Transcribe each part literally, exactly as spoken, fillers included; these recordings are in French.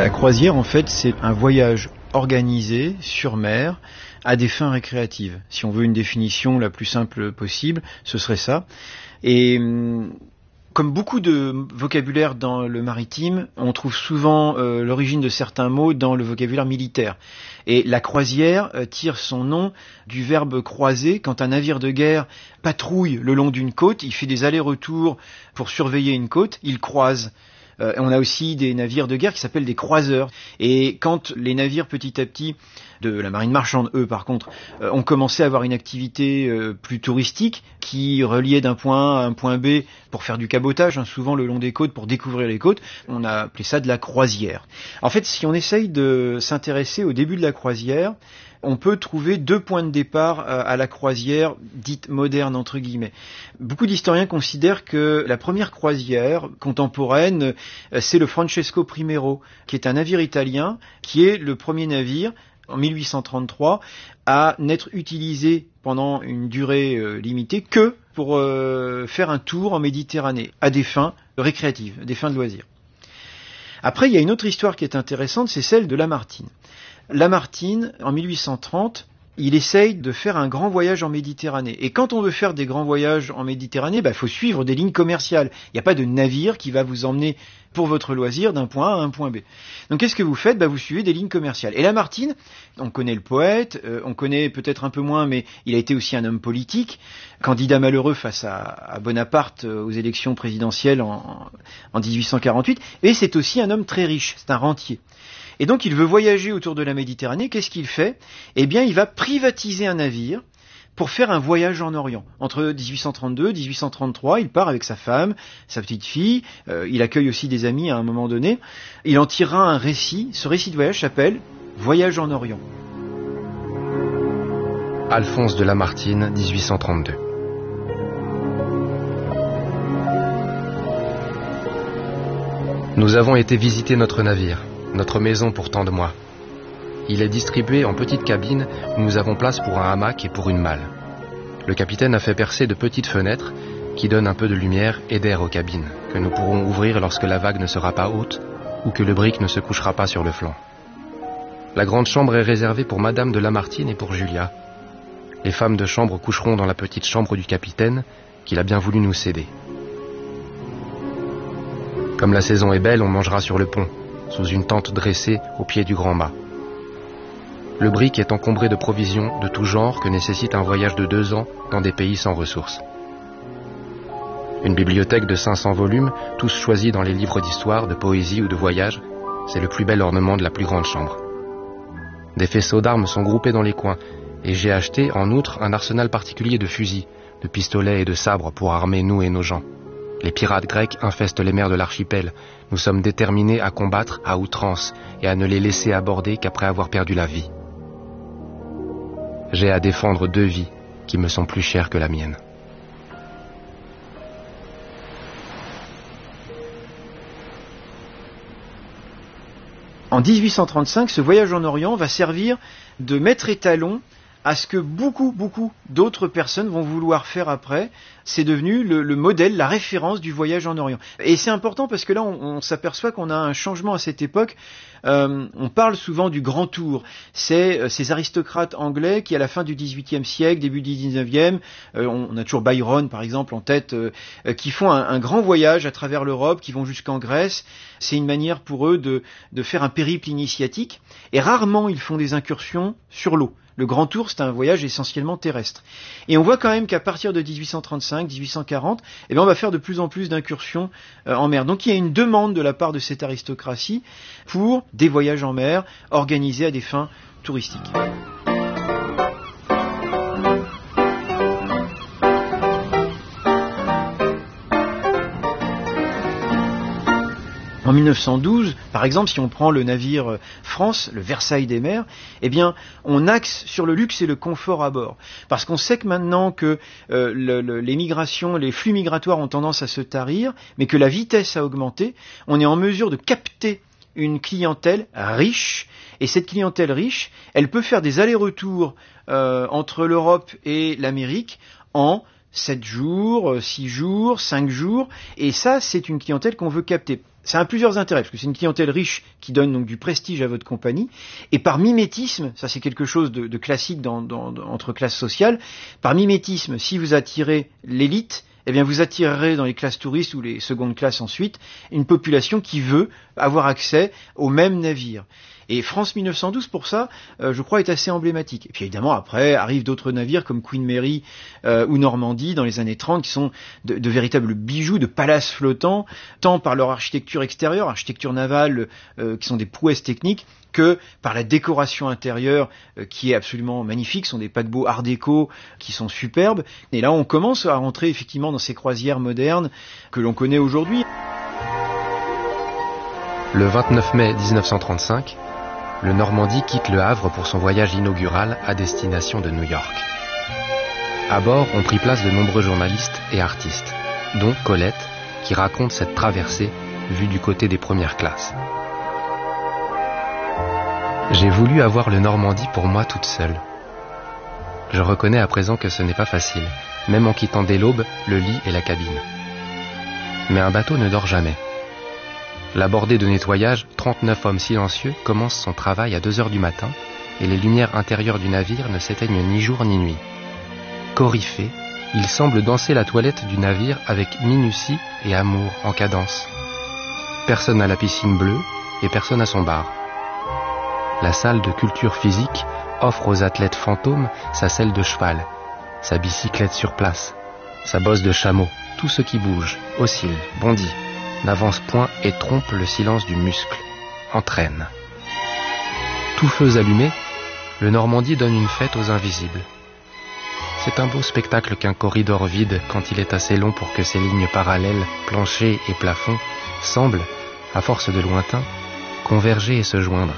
La croisière, en fait, c'est un voyage organisé sur mer à des fins récréatives. Si on veut une définition la plus simple possible, ce serait ça. Et comme beaucoup de vocabulaire dans le maritime, on trouve souvent euh, l'origine de certains mots dans le vocabulaire militaire. Et la croisière euh, tire son nom du verbe croiser. Quand un navire de guerre patrouille le long d'une côte, il fait des allers-retours pour surveiller une côte, il croise. Euh, on a aussi des navires de guerre qui s'appellent des croiseurs. Et quand les navires petit à petit de la marine marchande, eux par contre, euh, ont commencé à avoir une activité euh, plus touristique qui reliait d'un point A à un point B pour faire du cabotage, hein, souvent le long des côtes pour découvrir les côtes, on a appelé ça de la croisière. En fait, si on essaye de s'intéresser au début de la croisière, on peut trouver deux points de départ à la croisière dite moderne, entre guillemets. Beaucoup d'historiens considèrent que la première croisière contemporaine, c'est le Francesco Primero, qui est un navire italien, qui est le premier navire, en mille huit cent trente-trois, à n'être utilisé pendant une durée euh, limitée que pour euh, faire un tour en Méditerranée, à des fins récréatives, des fins de loisirs. Après, il y a une autre histoire qui est intéressante, c'est celle de Lamartine. Lamartine, en mille huit cent trente, il essaye de faire un grand voyage en Méditerranée. Et quand on veut faire des grands voyages en Méditerranée, bah, il faut suivre des lignes commerciales. Il n'y a pas de navire qui va vous emmener pour votre loisir d'un point A à un point B. Donc qu'est-ce que vous faites ? Bah, vous suivez des lignes commerciales. Et Lamartine, on connaît le poète, euh, on connaît peut-être un peu moins, mais il a été aussi un homme politique, candidat malheureux face à, à Bonaparte euh, aux élections présidentielles en, en dix-huit cent quarante-huit. Et c'est aussi un homme très riche, c'est un rentier. Et donc il veut voyager autour de la Méditerranée. Qu'est-ce qu'il fait ? Eh bien, il va privatiser un navire pour faire un voyage en Orient. Entre dix-huit cent trente-deux et dix-huit cent trente-trois, il part avec sa femme, sa petite fille, euh, il accueille aussi des amis à un moment donné. Il en tirera un récit. Ce récit de voyage s'appelle « Voyage en Orient ». Alphonse de Lamartine, dix-huit cent trente-deux. Nous avons été visiter notre navire, notre maison pour tant de mois. Il est distribué en petites cabines où nous avons place pour un hamac et pour une malle. Le capitaine a fait percer de petites fenêtres qui donnent un peu de lumière et d'air aux cabines, que nous pourrons ouvrir lorsque la vague ne sera pas haute ou que le brick ne se couchera pas sur le flanc. La grande chambre est réservée pour Madame de Lamartine et pour Julia. Les femmes de chambre coucheront dans la petite chambre du capitaine qu'il a bien voulu nous céder. Comme la saison est belle, on mangera sur le pont, sous une tente dressée au pied du grand mât. Le brick est encombré de provisions de tout genre que nécessite un voyage de deux ans dans des pays sans ressources. Une bibliothèque de cinq cents volumes, tous choisis dans les livres d'histoire, de poésie ou de voyage, c'est le plus bel ornement de la plus grande chambre. Des faisceaux d'armes sont groupés dans les coins, et j'ai acheté en outre un arsenal particulier de fusils, de pistolets et de sabres pour armer nous et nos gens. Les pirates grecs infestent les mers de l'archipel. Nous sommes déterminés à combattre à outrance et à ne les laisser aborder qu'après avoir perdu la vie. J'ai à défendre deux vies qui me sont plus chères que la mienne. En dix-huit cent trente-cinq, ce voyage en Orient va servir de maître étalon à ce que beaucoup, beaucoup d'autres personnes vont vouloir faire après. C'est devenu le, le modèle, la référence du voyage en Orient. Et c'est important parce que là, on, on s'aperçoit qu'on a un changement à cette époque. Euh, on parle souvent du Grand Tour. C'est euh, ces aristocrates anglais qui, à la fin du dix-huitième siècle, début du dix-neuvième, euh, on, on a toujours Byron, par exemple, en tête, euh, euh, qui font un, un grand voyage à travers l'Europe, qui vont jusqu'en Grèce. C'est une manière pour eux de, de faire un périple initiatique. Et rarement, ils font des incursions sur l'eau. Le Grand Tour, c'est un voyage essentiellement terrestre. Et on voit quand même qu'à partir de dix-huit cent trente-cinq, dix-huit cent quarante, eh bien on va faire de plus en plus d'incursions euh, en mer. Donc il y a une demande de la part de cette aristocratie pour des voyages en mer organisés à des fins touristiques. En mille neuf cent douze, par exemple, si on prend le navire France, le Versailles des mers, eh bien, on axe sur le luxe et le confort à bord. Parce qu'on sait que maintenant que euh, le, le, les migrations, les flux migratoires ont tendance à se tarir, mais que la vitesse a augmenté, on est en mesure de capter une clientèle riche, et cette clientèle riche, elle peut faire des allers-retours euh, entre l'Europe et l'Amérique en sept jours, six jours, cinq jours, et ça, c'est une clientèle qu'on veut capter. Ça a plusieurs intérêts, parce que c'est une clientèle riche qui donne donc du prestige à votre compagnie, et par mimétisme, ça c'est quelque chose de, de classique dans, dans, dans, entre classes sociales, par mimétisme, si vous attirez l'élite, eh bien vous attirerez dans les classes touristes ou les secondes classes ensuite, une population qui veut avoir accès aux mêmes navires. Et France mille neuf cent douze, pour ça, euh, je crois, est assez emblématique. Et puis évidemment, après, arrivent d'autres navires comme Queen Mary euh, ou Normandie dans les années trente, qui sont de, de véritables bijoux, de palaces flottants, tant par leur architecture extérieure, architecture navale, euh, qui sont des prouesses techniques, que par la décoration intérieure, euh, qui est absolument magnifique. Ce sont des paquebots art déco qui sont superbes. Et là, on commence à rentrer effectivement dans ces croisières modernes que l'on connaît aujourd'hui. Le vingt-neuf mai mille neuf cent trente-cinq, le Normandie quitte le Havre pour son voyage inaugural à destination de New York. À bord ont pris place de nombreux journalistes et artistes, dont Colette, qui raconte cette traversée vue du côté des premières classes. J'ai voulu avoir le Normandie pour moi toute seule. Je reconnais à présent que ce n'est pas facile, même en quittant dès l'aube le lit et la cabine. Mais un bateau ne dort jamais. La bordée de nettoyage, trente-neuf hommes silencieux, commence son travail à deux heures du matin et les lumières intérieures du navire ne s'éteignent ni jour ni nuit. Coryphée, il semble danser la toilette du navire avec minutie et amour en cadence. Personne à la piscine bleue et personne à son bar. La salle de culture physique offre aux athlètes fantômes sa selle de cheval, sa bicyclette sur place, sa bosse de chameau, tout ce qui bouge, oscille, bondit, n'avance point et trompe le silence du muscle, entraîne. Tout feux allumés, le Normandie donne une fête aux invisibles. C'est un beau spectacle qu'un corridor vide, quand il est assez long pour que ses lignes parallèles, plancher et plafond, semblent, à force de lointain, converger et se joindre.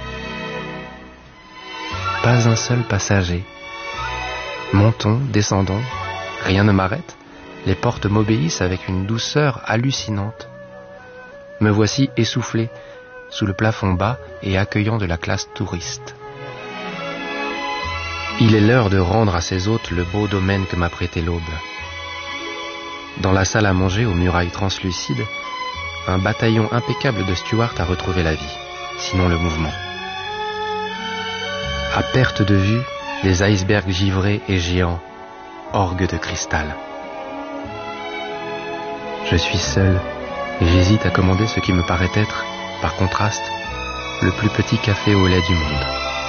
Pas un seul passager. Montons, descendons, rien ne m'arrête. Les portes m'obéissent avec une douceur hallucinante. Me voici essoufflé, sous le plafond bas et accueillant de la classe touriste. Il est l'heure de rendre à ses hôtes le beau domaine que m'a prêté l'aube. Dans la salle à manger aux murailles translucides, un bataillon impeccable de stewards a retrouvé la vie, sinon le mouvement. À perte de vue, les icebergs givrés et géants, orgues de cristal. Je suis seul et j'hésite à commander ce qui me paraît être, par contraste, le plus petit café au lait du monde.